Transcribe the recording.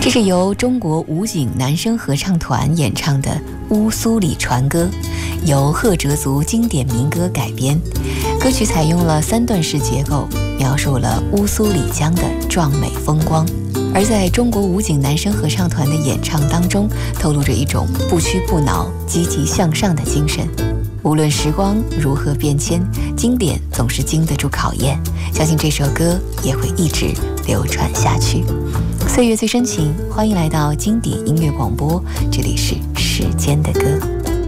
这是由中国武警男声合唱团演唱的《乌苏里船歌》，由赫哲族经典民歌改编。歌曲采用了3段式结构，描述了乌苏里江的壮美风光。而在中国武警男声合唱团的演唱当中，透露着一种不屈不挠、积极向上的精神。无论时光如何变迁，经典总是经得住考验，相信这首歌也会一直流传下去。岁月最深情，欢迎来到经典音乐广播，这里是时间的歌。